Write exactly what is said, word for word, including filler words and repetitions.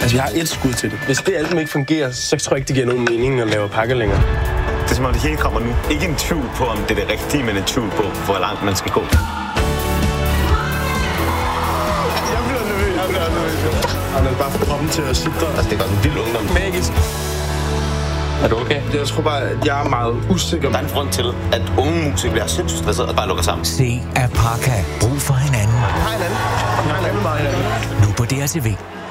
Altså, jeg har et skud til det. Hvis det album ikke fungerer, så tror jeg ikke, det giver nogen mening at lave pakke længere. Det er som om, det hele kommer nu. Ikke en tvivl på, om det er det rigtige, men en tvivl på, hvor langt man skal gå. Jeg bliver nervøs. Jeg bliver nervøs. Han er bare for kroppen til at sidde. Altså, det er bare en vild ungdom. Magisk. Er du okay? Jeg tror bare, at jeg er meget usikker. Der er en grund til, at unge musikere bliver sindssygt stresset og bare lukker sammen. Se Apaka. Brug for hinanden. Hej hinanden. Hej hinanden. Nu på D R T V.